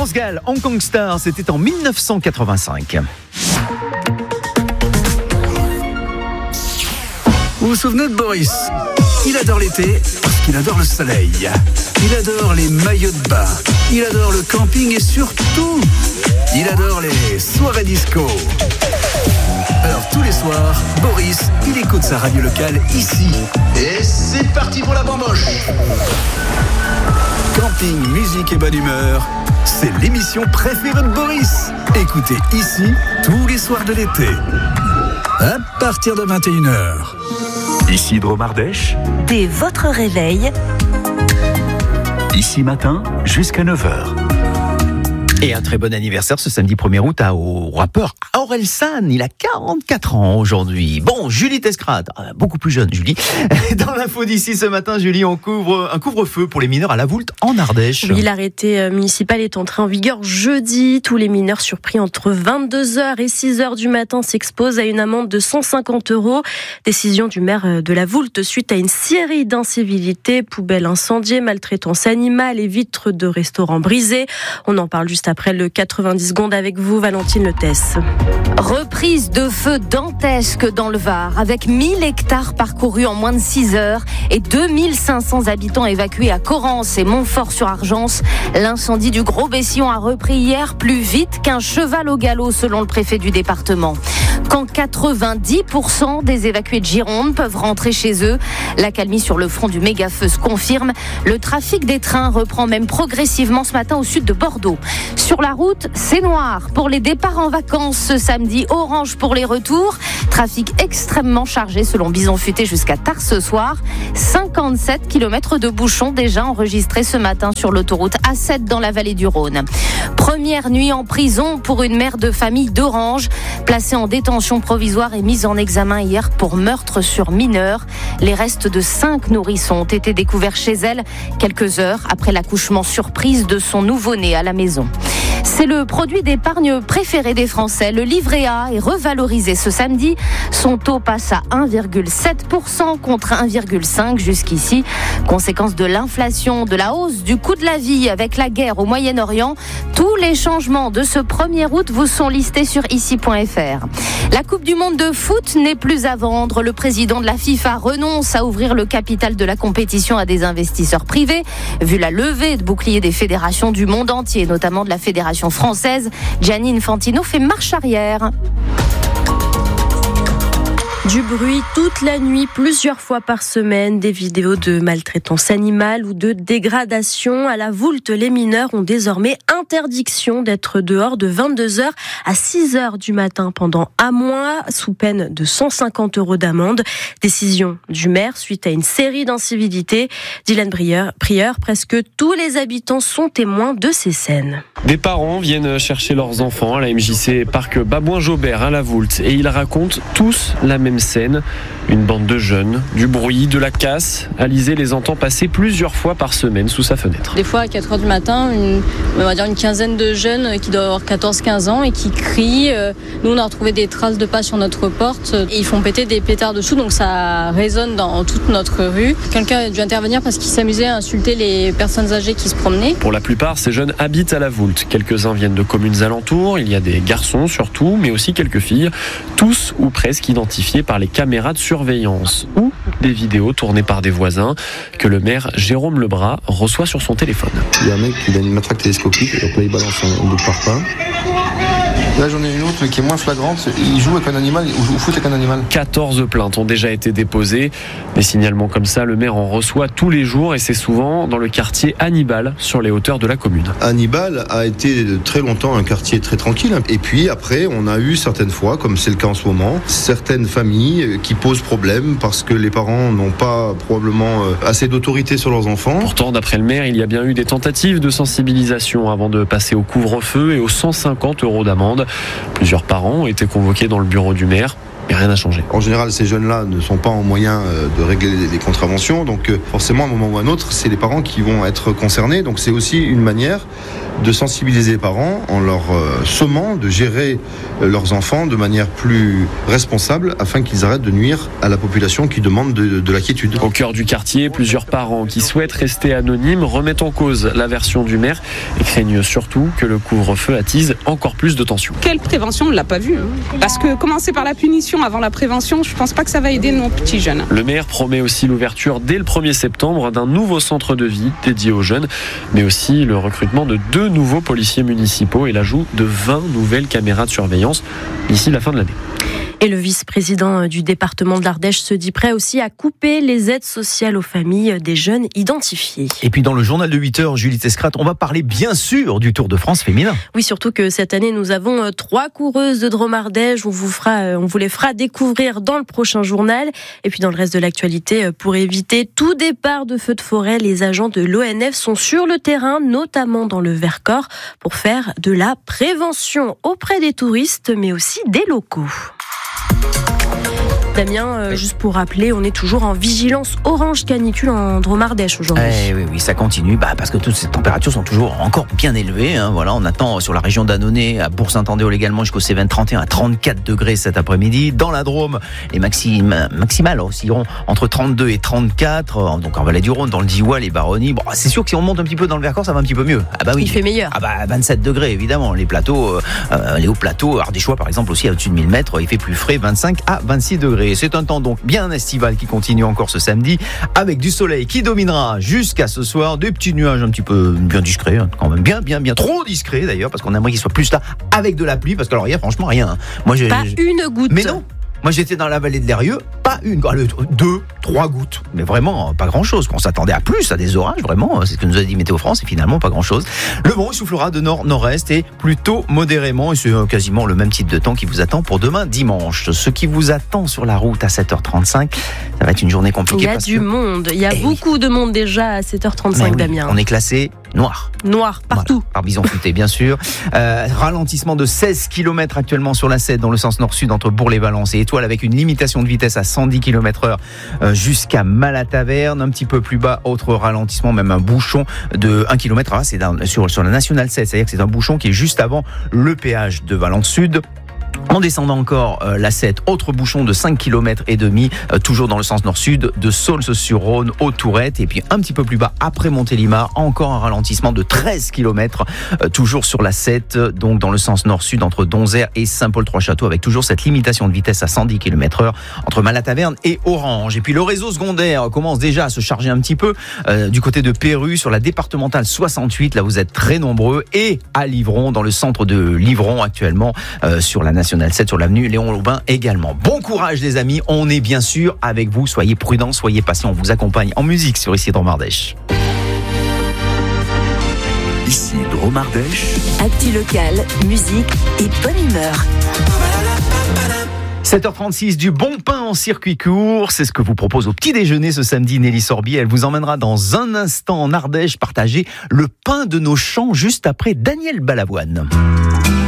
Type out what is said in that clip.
Florence Gall, Hong Kong Star, c'était en 1985. Vous vous souvenez de Boris ? Il adore l'été parce qu'il adore le soleil. Il adore les maillots de bain. Il adore le camping et surtout, il adore les soirées disco. Alors tous les soirs, Boris, il écoute sa radio locale ici. Et c'est parti pour la bamboche. Camping, musique et bonne humeur, c'est l'émission préférée de Boris. Écoutez ici tous les soirs de l'été. À partir de 21h. Ici Dromardèche. Dès votre réveil. Ici matin jusqu'à 9h. Et un très bon anniversaire ce samedi 1er août au rappeur Orelsan. Il a 44 ans aujourd'hui. Bon, Julie Tescrade, beaucoup plus jeune Julie. Dans l'info d'ici ce matin, Julie, on couvre un couvre-feu pour les mineurs à La Voulte en Ardèche. Oui, l'arrêté municipal est entré en vigueur jeudi. Tous les mineurs surpris entre 22h et 6h du matin s'exposent à une amende de 150 €. Décision du maire de La Voulte suite à une série d'incivilités, poubelles incendiées, maltraitance animale et vitres de restaurants brisées. On en parle juste après le 90 secondes avec vous, Valentine Letès. Reprise de feu dantesque dans le Var, avec 1000 hectares parcourus en moins de 6 heures et 2500 habitants évacués à Corrence et Montfort-sur-Argence. L'incendie du Gros Bessillon a repris hier plus vite qu'un cheval au galop, selon le préfet du département. Quand 90% des évacués de Gironde peuvent rentrer chez eux, l'accalmie sur le front du méga-feu se confirme. Le trafic des trains reprend même progressivement ce matin au sud de Bordeaux. Sur la route, c'est noir pour les départs en vacances ce samedi, orange pour les retours. Trafic extrêmement chargé selon Bison Futé jusqu'à tard ce soir. 57 km de bouchons déjà enregistrés ce matin sur l'autoroute A7 dans la vallée du Rhône. Première nuit en prison pour une mère de famille d'Orange, placée en détention provisoire et mise en examen hier pour meurtre sur mineur. Les restes de 5 nourrissons ont été découverts chez elle quelques heures après l'accouchement surprise de son nouveau-né à la maison. C'est le produit d'épargne préféré des Français. Le livret A est revalorisé ce samedi. Son taux passe à 1,7% contre 1,5% jusqu'ici. Conséquence de l'inflation, de la hausse du coût de la vie avec la guerre au Moyen-Orient. Tous les changements de ce 1er août vous sont listés sur ici.fr. La Coupe du Monde de foot n'est plus à vendre. Le président de la FIFA renonce à ouvrir le capital de la compétition à des investisseurs privés. Vu la levée de boucliers des fédérations du monde entier, notamment de la fédération française, Gianni Infantino fait marche arrière. Du bruit toute la nuit, plusieurs fois par semaine, des vidéos de maltraitance animale ou de dégradation. À La Voulte, les mineurs ont désormais interdiction d'être dehors de 22h à 6h du matin pendant un mois, sous peine de 150 € d'amende. Décision du maire suite à une série d'incivilités. Dylan Prieur, presque tous les habitants sont témoins de ces scènes. Des parents viennent chercher leurs enfants à la MJC Parc Babouin-Jaubert à La Voulte et ils racontent tous la même scène. Une bande de jeunes, du bruit, de la casse. Alizé les entend passer plusieurs fois par semaine sous sa fenêtre. Des fois à 4h du matin, on va dire une quinzaine de jeunes qui doivent avoir 14-15 ans et qui crient. Nous on a retrouvé des traces de pas sur notre porte et ils font péter des pétards dessous, donc ça résonne dans toute notre rue. Quelqu'un a dû intervenir parce qu'il s'amusait à insulter les personnes âgées qui se promenaient. Pour la plupart, ces jeunes habitent à La Voulte. Quelques-uns viennent de communes alentours, il y a des garçons surtout, mais aussi quelques filles, tous ou presque identifiés par les caméras de surveillance ou des vidéos tournées par des voisins que le maire Jérôme Lebras reçoit sur son téléphone. Il y a un mec qui a une matraque télescopique, donc là il balance un bout de parpaing. Là j'en ai une autre mais qui est moins flagrante, il joue avec un animal, il joue au foot avec un animal. 14 plaintes ont déjà été déposées. Des signalements comme ça, le maire en reçoit tous les jours et c'est souvent dans le quartier Hannibal, sur les hauteurs de la commune. Hannibal a été très longtemps un quartier très tranquille. Et puis après, on a eu certaines fois, comme c'est le cas en ce moment, certaines familles qui posent problème parce que les parents n'ont pas probablement assez d'autorité sur leurs enfants. Pourtant, d'après le maire, il y a bien eu des tentatives de sensibilisation avant de passer au couvre-feu et aux 150 € d'amende. Plusieurs parents ont été convoqués dans le bureau du maire. Mais rien n'a changé. En général, ces jeunes-là ne sont pas en moyen de régler les contraventions. Donc forcément, à un moment ou à un autre, c'est les parents qui vont être concernés. Donc c'est aussi une manière de sensibiliser les parents en leur sommant de gérer leurs enfants de manière plus responsable afin qu'ils arrêtent de nuire à la population qui demande de la quiétude. Au cœur du quartier, plusieurs parents qui souhaitent rester anonymes remettent en cause la version du maire et craignent surtout que le couvre-feu attise encore plus de tensions. Quelle prévention, on ne l'a pas vu. Parce que commencer par la punition avant la prévention, je ne pense pas que ça va aider nos petits jeunes. Le maire promet aussi l'ouverture dès le 1er septembre d'un nouveau centre de vie dédié aux jeunes, mais aussi le recrutement de 2 nouveaux policiers municipaux et l'ajout de 20 nouvelles caméras de surveillance d'ici la fin de l'année. Et le vice-président du département de l'Ardèche se dit prêt aussi à couper les aides sociales aux familles des jeunes identifiés. Et puis dans le journal de 8h, Julie Tescrate, on va parler bien sûr du Tour de France féminin. Oui, surtout que cette année, nous avons 3 coureuses de Dromardèche. On vous les fera découvrir dans le prochain journal. Et puis dans le reste de l'actualité, pour éviter tout départ de feux de forêt, les agents de l'ONF sont sur le terrain, notamment dans le Vercors, pour faire de la prévention auprès des touristes, mais aussi des locaux. Damien, juste pour rappeler, on est toujours en vigilance orange canicule en Dromardèche aujourd'hui. Oui, ça continue, parce que toutes ces températures sont toujours encore bien élevées. Voilà, on attend sur la région d'Annonay, à Bourg-Saint-Andéol également, jusqu'au Cévennes 31 à 34 degrés cet après-midi. Dans la Drôme, les maximales oscilleront entre 32 et 34. Donc en Vallée du Rhône, dans le Diois, les Baronnies. Bon, c'est sûr que si on monte un petit peu dans le Vercors, ça va un petit peu mieux. Oui. Il fait meilleur. 27 degrés évidemment. Les plateaux, les hauts plateaux, Ardéchois par exemple aussi au-dessus de 1000 mètres, il fait plus frais, 25 à 26 degrés. C'est un temps donc bien estival qui continue encore ce samedi, avec du soleil qui dominera jusqu'à ce soir, des petits nuages un petit peu bien discrets, quand même bien trop discrets d'ailleurs, parce qu'on aimerait qu'ils soient plus là avec de la pluie, parce qu'alors hier franchement rien. Pas une goutte. Mais non. Moi j'étais dans la vallée de l'Eyrieux, pas une, 2, 3 gouttes, mais vraiment pas grand chose. On s'attendait à plus, à des orages, vraiment, c'est ce que nous a dit Météo France, et finalement pas grand chose. Le vent soufflera de nord-nord-est et plutôt modérément, et c'est quasiment le même type de temps qui vous attend pour demain dimanche. Ce qui vous attend sur la route à 7h35, ça va être une journée compliquée. Il y a du monde, il y a beaucoup de monde déjà à 7h35, Damien. On est classé noir partout. Voilà, par bison futé bien sûr. Ralentissement de 16 km actuellement sur la 7 dans le sens nord-sud entre Bourg-les-Valences et Étoile, avec une limitation de vitesse à 110 km/h jusqu'à Malataverne. Un petit peu plus bas, autre ralentissement, même un bouchon de 1 km. C'est sur la Nationale 7, c'est-à-dire que c'est un bouchon qui est juste avant le péage de Valence Sud. En descendant encore la 7, autre bouchon de 5 km et demi, toujours dans le sens nord-sud, de Saulces-sur-Rhône aux Tourettes. Et puis un petit peu plus bas, après Montélimar, encore un ralentissement de 13 km, toujours sur la 7, donc dans le sens nord-sud, entre Donzère et Saint-Paul-Trois-Châteaux, avec toujours cette limitation de vitesse à 110 km/h entre Malataverne et Orange. Et puis le réseau secondaire commence déjà à se charger un petit peu du côté de Péru, sur la départementale 68, là vous êtes très nombreux, et à Livron, dans le centre de Livron actuellement, sur la Nationale 7, sur l'avenue Léon Laubin également. Bon courage les amis, on est bien sûr avec vous, soyez prudents, soyez patients, on vous accompagne en musique sur Ici Dromardèche. Ici Dromardèche. Actu local, musique et bonne humeur. 7h36, du bon pain en circuit court, c'est ce que vous propose au petit déjeuner ce samedi Nelly Sorbier. Elle vous emmènera dans un instant en Ardèche partager le pain de nos champs juste après Daniel Balavoine.